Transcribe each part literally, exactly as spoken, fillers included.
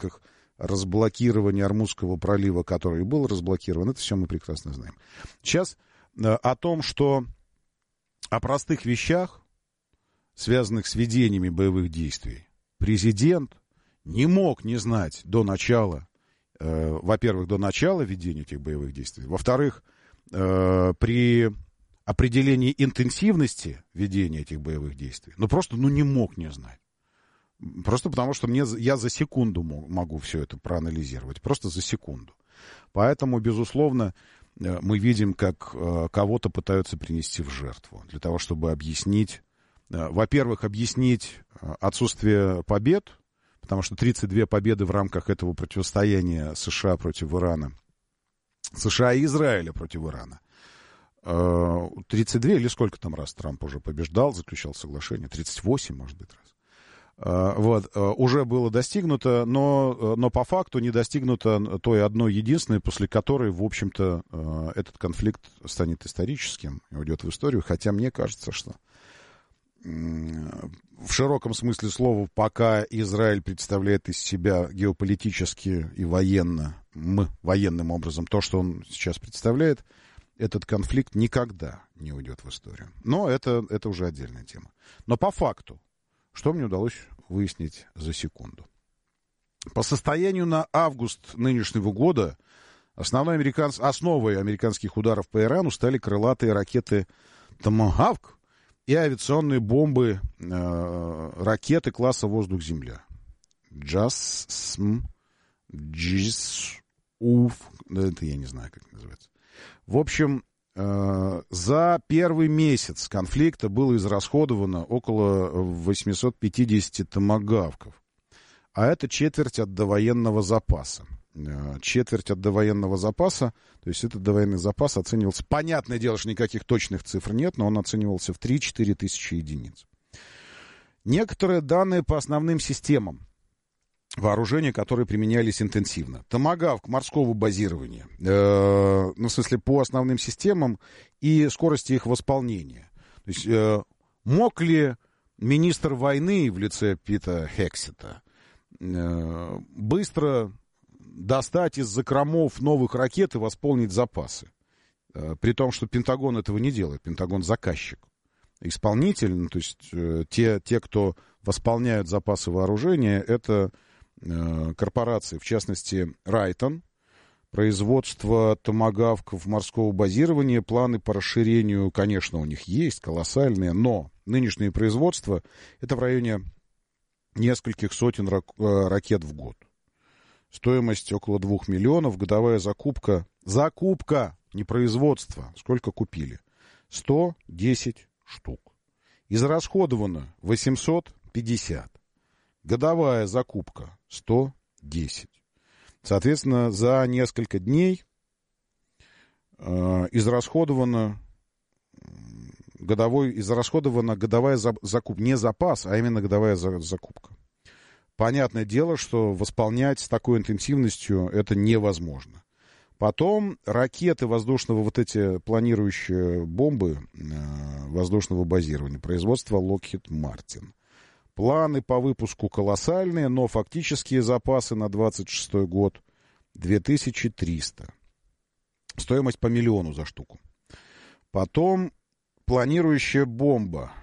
рамках разблокирования Ормузского пролива, который был разблокирован, это все мы прекрасно знаем. Сейчас о том, что о простых вещах, связанных с ведениями боевых действий, президент не мог не знать до начала, э, во-первых, до начала ведения этих боевых действий, во-вторых, э, при определении интенсивности ведения этих боевых действий, ну просто ну, не мог не знать. Просто потому, что мне, я за секунду могу все это проанализировать, просто за секунду. Поэтому, безусловно, мы видим, как кого-то пытаются принести в жертву для того, чтобы объяснить, во-первых, объяснить отсутствие побед, потому что тридцать две победы в рамках этого противостояния США против Ирана, США и Израиля против Ирана. тридцать два или сколько там раз Трамп уже побеждал, заключал соглашение, тридцать восемь, может быть, раз. Вот, уже было достигнуто, но, но по факту не достигнуто той одной единственной, после которой, в общем-то, этот конфликт станет историческим и уйдет в историю, хотя мне кажется, что в широком смысле слова, пока Израиль представляет из себя геополитически и военно, военным образом то, что он сейчас представляет, этот конфликт никогда не уйдет в историю. Но это, это уже отдельная тема. Но по факту, что мне удалось выяснить за секунду. По состоянию на август нынешнего года основной американс... основой американских ударов по Ирану стали крылатые ракеты «Томагавк» и авиационные бомбы, э, ракеты класса «Воздух-Земля». «Джасм», «Джис», «Уф», это я не знаю, как называется. В общем, за первый месяц конфликта было израсходовано около восемьсот пятьдесят томагавков. А это четверть от довоенного запаса. Четверть от довоенного запаса, то есть этот довоенный запас оценивался, понятное дело, что никаких точных цифр нет, но он оценивался в три-четыре тысячи единиц. Некоторые данные по основным системам вооружения, которые применялись интенсивно. Томагавк морского базирования, э, ну, в смысле, по основным системам и скорости их восполнения. То есть, э, мог ли министр войны в лице Пита Хексета э, быстро достать из закромов новых ракет и восполнить запасы? Э, при том, что Пентагон этого не делает. Пентагон заказчик. Исполнитель, ну, то есть э, те, те, кто восполняют запасы вооружения, это корпорации, в частности, Райтон, производство томагавков морского базирования, планы по расширению, конечно, у них есть, колоссальные, но нынешнее производство это в районе нескольких сотен ракет в год. Стоимость около двух миллионов, годовая закупка, закупка, не производство, сколько купили? сто десять штук. Израсходовано восемьсот пятьдесят. Годовая закупка сто десять. Соответственно, за несколько дней э, израсходовано годовой, израсходована годовая за, закупка. Не запас, а именно годовая за, закупка. Понятное дело, что восполнять с такой интенсивностью это невозможно. Потом ракеты воздушного, вот эти планирующие бомбы э, воздушного базирования, производства Lockheed Martin. Планы по выпуску колоссальные, но фактические запасы на двадцать шестой год две тысячи триста. Стоимость по миллиону за штуку. Потом планирующая бомба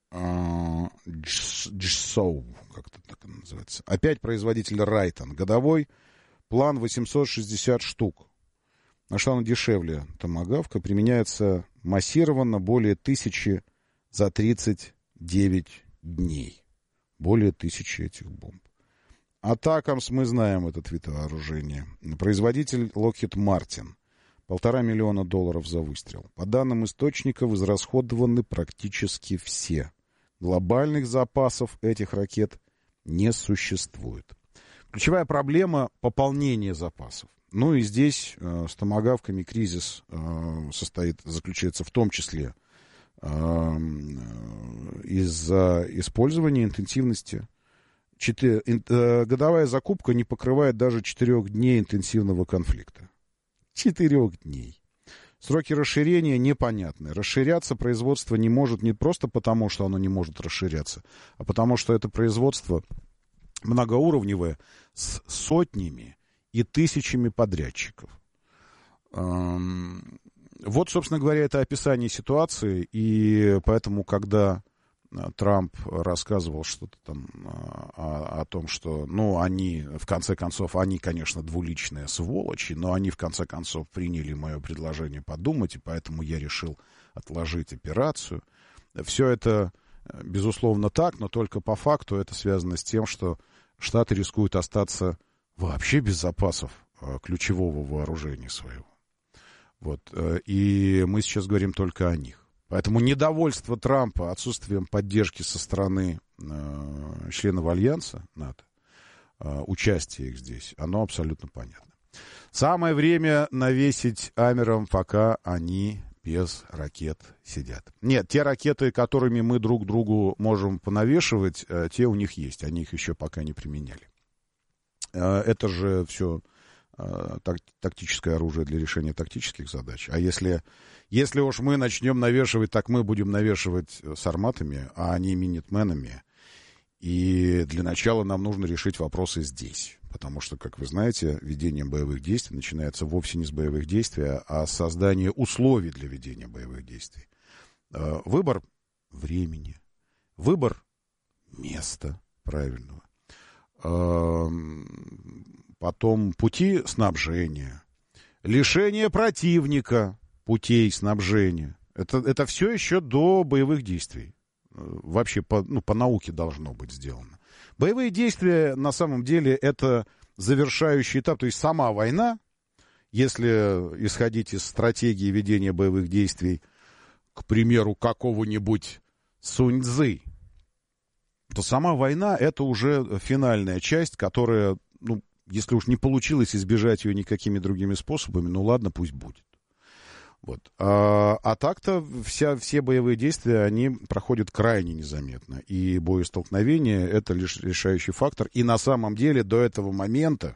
Джсоу, как-то так она называется. Опять производитель Райтон. Годовой план восемьсот шестьдесят штук. На что она дешевле? Томагавка применяется массированно более тысячи за тридцать девять дней. Более тысячи этих бомб. Атакамс, мы знаем этот вид вооружения. Производитель Lockheed Martin. Полтора миллиона долларов за выстрел. По данным источников, израсходованы практически все. Глобальных запасов этих ракет не существует. Ключевая проблема — пополнение запасов. Ну и здесь э, с томагавками кризис э, состоит, заключается в том числе из-за использования интенсивности. Четы... Годовая закупка не покрывает даже четырех дней интенсивного конфликта. Четырех дней. Сроки расширения непонятны. Расширяться производство не может не просто потому, что оно не может расширяться, а потому что это производство многоуровневая с сотнями и тысячами подрядчиков. Вот, собственно говоря, это описание ситуации, и поэтому, когда Трамп рассказывал что-то там о, о том, что, ну, они, в конце концов, они, конечно, двуличные сволочи, но они, в конце концов, приняли мое предложение подумать, и поэтому я решил отложить операцию. Все это, безусловно, так, но только по факту это связано с тем, что Штаты рискуют остаться вообще без запасов ключевого вооружения своего. Вот. И мы сейчас говорим только о них. Поэтому недовольство Трампа отсутствием поддержки со стороны э, членов Альянса НАТО, э, участие их здесь, оно абсолютно понятно. Самое время навесить амерам, пока они без ракет сидят. Нет, те ракеты, которыми мы друг другу можем понавешивать, э, те у них есть, они их еще пока не применяли. Э, это же все... Так, тактическое оружие для решения тактических задач. А если, если уж мы начнем навешивать, так мы будем навешивать сарматами, а не минитменами. И для начала нам нужно решить вопросы здесь. Потому что, как вы знаете, ведение боевых действий начинается вовсе не с боевых действий, а с создания условий для ведения боевых действий. Выбор времени, выбор места правильного. Потом пути снабжения, лишение противника путей снабжения. Это, это все еще до боевых действий. Вообще по, ну, по науке должно быть сделано. Боевые действия на самом деле это завершающий этап. То есть сама война, если исходить из стратегии ведения боевых действий, к примеру, какого-нибудь Сунь-цзы, то сама война это уже финальная часть, которая... ну, если уж не получилось избежать ее никакими другими способами, ну ладно, пусть будет. Вот. А, а так-то вся, все боевые действия, они проходят крайне незаметно. И боестолкновение — это лишь решающий фактор. И на самом деле до этого момента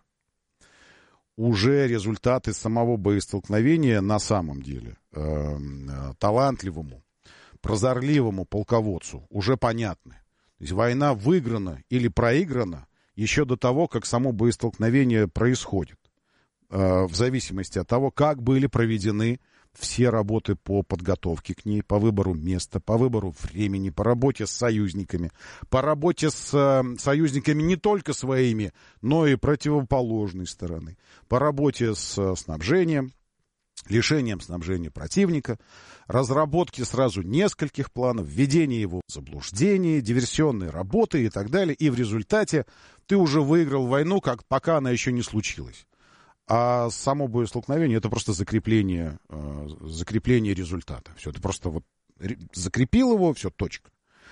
уже результаты самого боестолкновения на самом деле э, талантливому, прозорливому полководцу уже понятны. То есть война выиграна или проиграна еще до того, как само боестолкновение происходит, в зависимости от того, как были проведены все работы по подготовке к ней, по выбору места, по выбору времени, по работе с союзниками, по работе с союзниками не только своими, но и противоположной стороны, по работе с снабжением, лишением снабжения противника, разработке сразу нескольких планов, введение его в заблуждение, диверсионные работы и так далее. И в результате ты уже выиграл войну, как пока она еще не случилась. А само боестолкновение — это просто закрепление, э, закрепление результата. Все, это просто вот закрепил его, все, точка.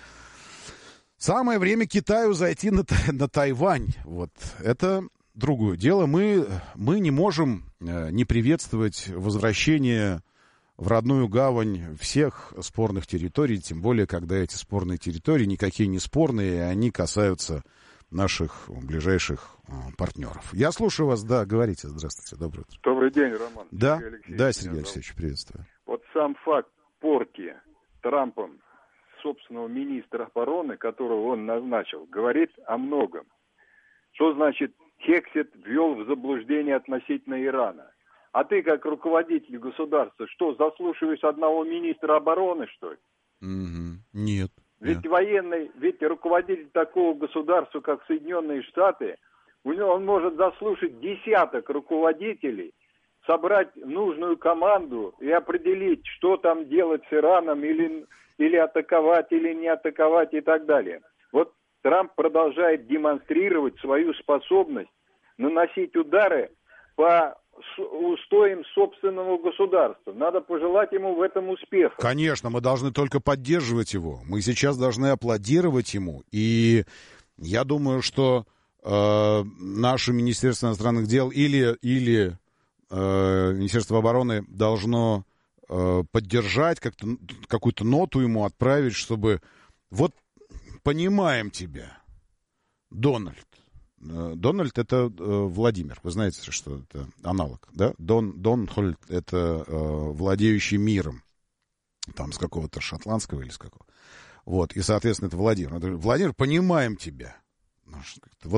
Самое время Китаю зайти на, на Тайвань. Вот, это... другое дело, мы, мы не можем э, не приветствовать возвращение в родную гавань всех спорных территорий, тем более, когда эти спорные территории никакие не спорные, они касаются наших ближайших э, партнеров. Я слушаю вас, да, говорите, здравствуйте, доброе утро. Добрый день, Роман. Да, Сергей да, Сергей Алексеевич, приветствую. Вот сам факт порки Трампом собственного министра обороны, которого он назначил, говорит о многом. Что значит Хексет ввел в заблуждение относительно Ирана? А ты, как руководитель государства, что, заслушиваешь одного министра обороны, что ли? Mm-hmm. Нет. Ведь нет. военный, ведь руководитель такого государства, как Соединенные Штаты, у него, он может заслушать десяток руководителей, собрать нужную команду и определить, что там делать с Ираном, или, или атаковать, или не атаковать и так далее. Вот Трамп продолжает демонстрировать свою способность наносить удары по устоям собственного государства. Надо пожелать ему в этом успеха. Конечно, мы должны только поддерживать его. Мы сейчас должны аплодировать ему. И я думаю, что э, наше Министерство иностранных дел или, или э, Министерство обороны должно э, поддержать, как-то, какую-то ноту ему отправить, чтобы вот понимаем тебя, Дональд. Дональд — это э, Владимир. Вы знаете, что это аналог, да? Дон, Дональд — это э, владеющий миром. Там с какого-то шотландского или с какого. Вот, и, соответственно, это Владимир. Владимир, понимаем тебя. Вот,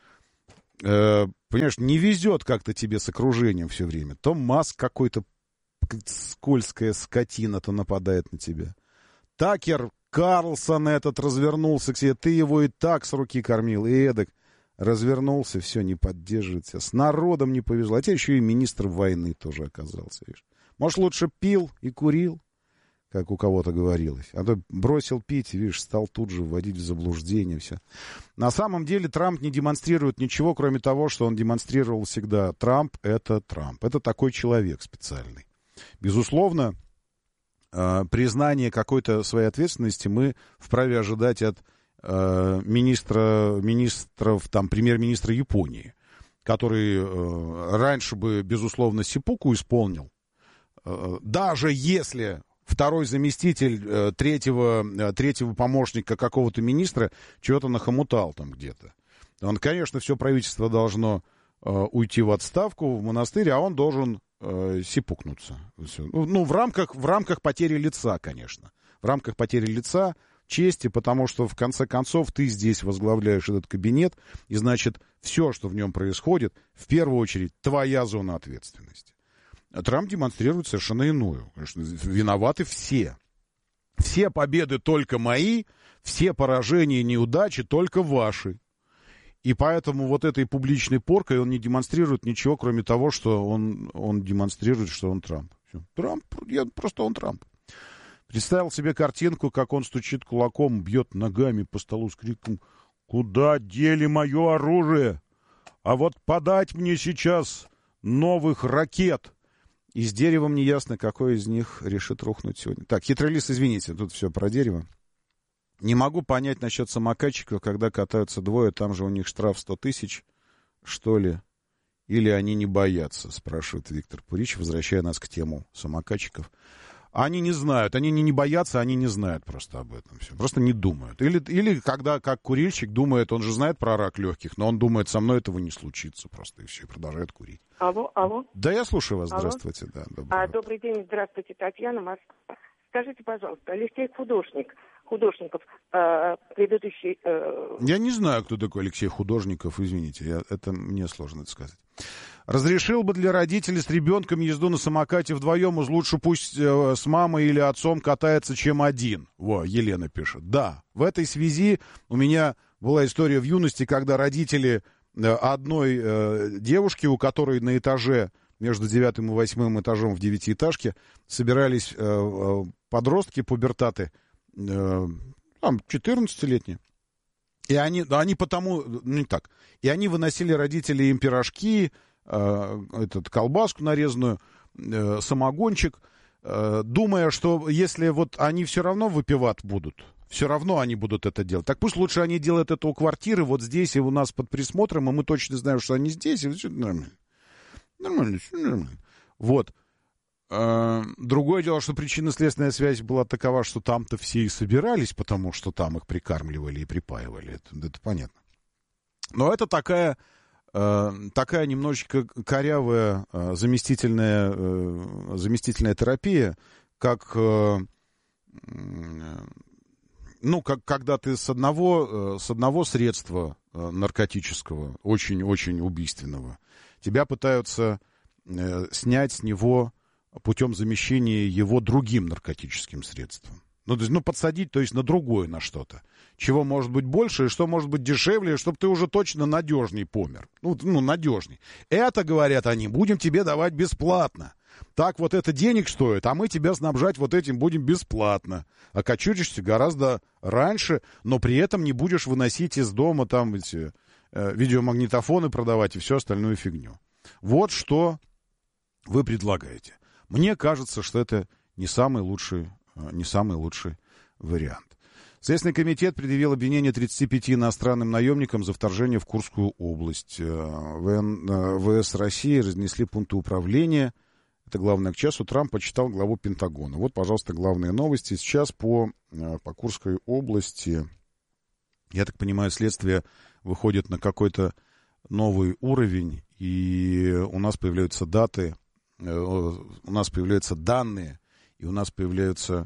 э, понимаешь, не везет как-то тебе с окружением все время. То Маск какой-то скользкая скотина, то нападает на тебя. Такер Карлсон этот развернулся к себе. Ты его и так с руки кормил, и эдак. Развернулся, все, не поддерживает тебя. С народом не повезло. А тебе еще и министр войны тоже оказался. Видишь. Может, лучше пил и курил, как у кого-то говорилось. А то бросил пить, видишь, стал тут же вводить в заблуждение. Все. На самом деле Трамп не демонстрирует ничего, кроме того, что он демонстрировал всегда. Трамп — это Трамп. Это такой человек специальный. Безусловно, признание какой-то своей ответственности мы вправе ожидать от министра, министров, там, премьер-министра Японии, который раньше бы, безусловно, сиппуку исполнил, даже если второй заместитель третьего, третьего помощника какого-то министра чего-то нахомутал там где-то. Он, конечно, все правительство должно уйти в отставку, в монастырь, а он должен сипукнуться. Ну, в рамках, в рамках потери лица, конечно. В рамках потери лица, чести, потому что, в конце концов, ты здесь возглавляешь этот кабинет, и, значит, все, что в нем происходит, в первую очередь, твоя зона ответственности. А Трамп демонстрирует совершенно иную. Конечно, виноваты все. Все победы только мои, все поражения и неудачи только ваши. И поэтому вот этой публичной поркой он не демонстрирует ничего, кроме того, что он, он демонстрирует, что он Трамп. Все. Трамп, я, просто он Трамп. Представил себе картинку, как он стучит кулаком, бьет ногами по столу с криком: «Куда дели мое оружие? А вот подать мне сейчас новых ракет!» И с деревом неясно, какой из них решит рухнуть сегодня. Так, хитрый лис, извините, тут все про дерево. Не могу понять насчет самокатчиков, когда катаются двое, там же у них штраф сто тысяч, что ли? Или они не боятся, спрашивает Виктор Пурич, возвращая нас к тему самокатчиков. Они не знают, они не, не боятся, они не знают просто об этом все, просто не думают. Или, или когда, как курильщик, думает, он же знает про рак легких, но он думает, со мной этого не случится просто, и все, и продолжает курить. Алло, алло. Да, я слушаю вас, алло. Здравствуйте. Да, а, добрый день, здравствуйте, Татьяна, Москва. Скажите, пожалуйста, Алексей Художник, Художников, э, предыдущий... Э... Я не знаю, кто такой Алексей Художников, извините, я, это мне сложно это сказать. Разрешил бы для родителей с ребенком езду на самокате вдвоем, уж лучше пусть э, с мамой или отцом катается, чем один. Во, Елена пишет. Да, в этой связи у меня была история в юности, когда родители э, одной э, девушки, у которой на этаже, между девятым и восьмым этажом в девятиэтажке, собирались э, э, подростки, пубертаты, э, там, четырнадцатилетние. И они, они потому, ну не так, и они выносили родители им пирожки, э, этот, колбаску нарезанную, э, самогончик, э, думая, что если вот они все равно выпивать будут, все равно они будут это делать. Так пусть лучше они делают это у квартиры, вот здесь и у нас под присмотром, и мы точно знаем, что они здесь, и все нормально. Нормально, все нормально. Вот. Другое дело, что причинно-следственная связь была такова, что там-то все и собирались, потому что там их прикармливали и припаивали. Это, это понятно. Но это такая, такая немножечко корявая заместительная, заместительная терапия, как, ну, как когда ты с одного, с одного средства наркотического, очень-очень убийственного, тебя пытаются снять с него путем замещения его другим наркотическим средством. Ну, то есть, ну, подсадить, то есть, на другое, на что-то. Чего может быть больше, и что может быть дешевле, чтобы ты уже точно надежней помер. Ну, ну, надежней. Это, говорят они, будем тебе давать бесплатно. Так вот это денег стоит, а мы тебя снабжать вот этим будем бесплатно. Окочуришься гораздо раньше, но при этом не будешь выносить из дома там эти э, видеомагнитофоны продавать и всю остальную фигню. Вот что вы предлагаете. Мне кажется, что это не самый лучший, не самый лучший вариант. Следственный комитет предъявил обвинение тридцати пяти иностранным наемникам за вторжение в Курскую область. ВС России разнесли пункты управления. Это главное к часу. Трамп почитал главу Пентагона. Вот, пожалуйста, главные новости. Сейчас по, по Курской области, я так понимаю, следствие выходит на какой-то новый уровень, и у нас появляются даты, у нас появляются данные, и у нас появляются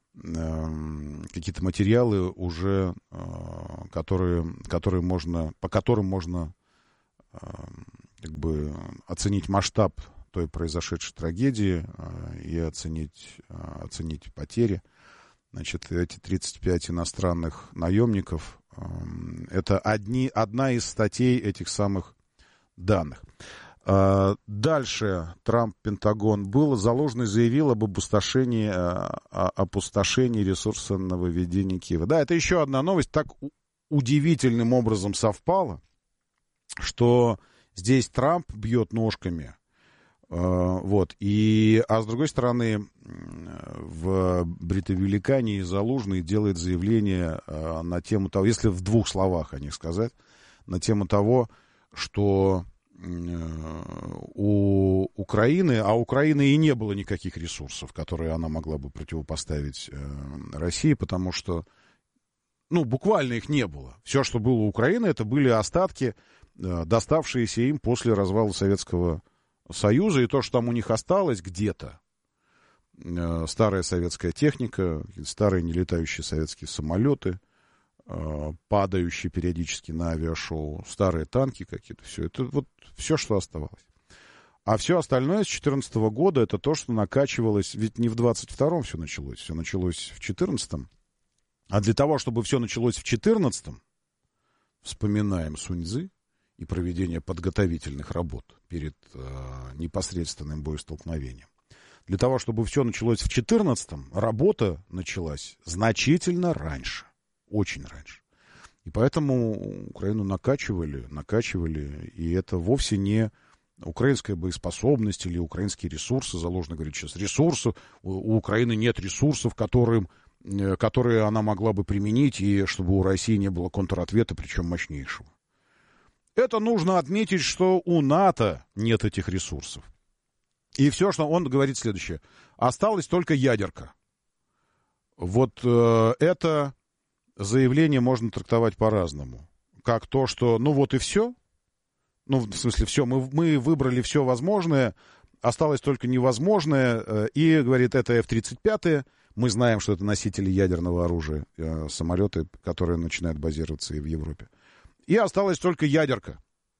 какие-то материалы уже, которые, которые можно, по которым можно как бы оценить масштаб той произошедшей трагедии и оценить, оценить потери. Значит, эти тридцать пять иностранных наемников — это одни, одна из статей этих самых данных. Дальше Трамп, Пентагон, был Залужный заявил об опустошении, о опустошении ресурсов на выведение Киева. Да, это еще одна новость. Так удивительным образом совпало, что здесь Трамп бьет ножками, вот, и, а с другой стороны, в Бритовеликании Залужный делает заявление на тему того, если в двух словах о них сказать, на тему того, что у Украины, а у Украины и не было никаких ресурсов, которые она могла бы противопоставить России, потому что, ну, буквально их не было. Все, что было у Украины, это были остатки, доставшиеся им после развала Советского Союза, и то, что там у них осталось где-то, старая советская техника, старые нелетающие советские самолеты, падающие периодически на авиашоу, старые танки какие-то, все это вот все, что оставалось. А все остальное с две тысячи четырнадцатого года это то, что накачивалось, ведь не в двадцать втором все началось, все началось в две тысячи четырнадцатом. А для того, чтобы все началось в две тысячи четырнадцатом, вспоминаем Сунь-цзы и проведение подготовительных работ перед э, непосредственным боестолкновением. Для того, чтобы все началось в две тысячи четырнадцатом, работа началась значительно раньше. Очень раньше. И поэтому Украину накачивали, накачивали, и это вовсе не украинская боеспособность или украинские ресурсы. Залужный говорит сейчас, ресурсы, у, у Украины нет ресурсов, которым, которые она могла бы применить, и чтобы у России не было контратвета, причем мощнейшего. Это нужно отметить, что у НАТО нет этих ресурсов. И все, что он говорит следующее. Осталась только ядерка. Вот э, это заявление можно трактовать по-разному. Как то, что ну вот и все. Ну, в смысле, все, мы, мы выбрали все возможное, осталось только невозможное. Э, и, говорит, это эф тридцать пять. Мы знаем, что это носители ядерного оружия, э, самолеты, которые начинают базироваться и в Европе. И осталась только ядерка.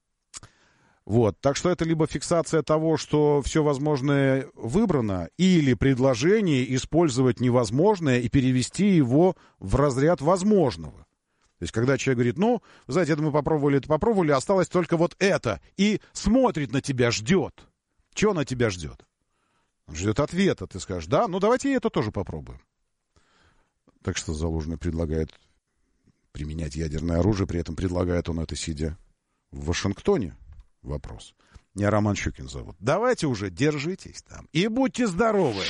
Вот. Так что это либо фиксация того, что все возможное выбрано, или предложение использовать невозможное и перевести его в разряд возможного. То есть, когда человек говорит, ну, вы знаете, это мы попробовали, это попробовали, осталось только вот это, и смотрит на тебя, ждет. Чего на тебя ждет? Он ждет ответа. Ты скажешь, да, ну давайте и это тоже попробуем. Так что Залужный предлагает применять ядерное оружие, при этом предлагает он это, сидя в Вашингтоне. Вопрос. Меня Роман Щукин зовут. Давайте уже держитесь там и будьте здоровы.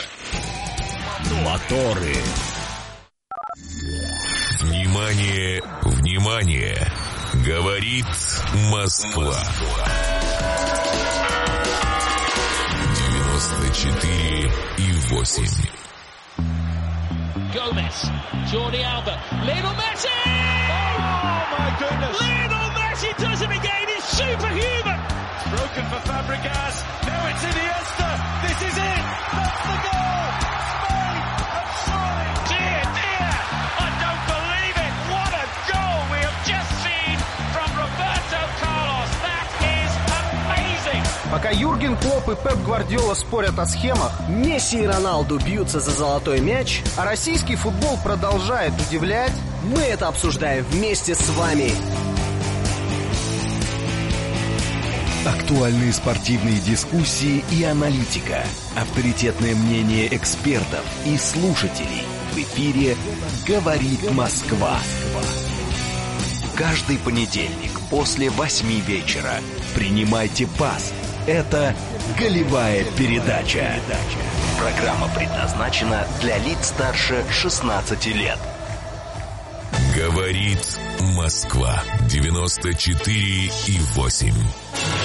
Моторы. Внимание, внимание. Говорит Москва. девяносто четыре и восемь. Gomez, Jordi Alba, Lionel Messi! Oh my goodness! Lionel Messi does it again, he's superhuman! Broken for Fabregas, now it's Iniesta, this is it, that's the goal! Spain have scored! Dear, dear, I don't believe it, what a goal we have just seen from Roberto Carlos, that is amazing! Пока Юрген Клопп и Пеп Гвардиола спорят о схемах, Месси и Роналду бьются за золотой мяч, а российский футбол продолжает удивлять, мы это обсуждаем вместе с вами. Актуальные спортивные дискуссии и аналитика. Авторитетное мнение экспертов и слушателей. В эфире «Говорит Москва». Каждый понедельник после восьми вечера принимайте пас. Это «Голевая передача». Программа предназначена для лиц старше шестнадцати лет. «Говорит Москва» девяносто четыре и восемь.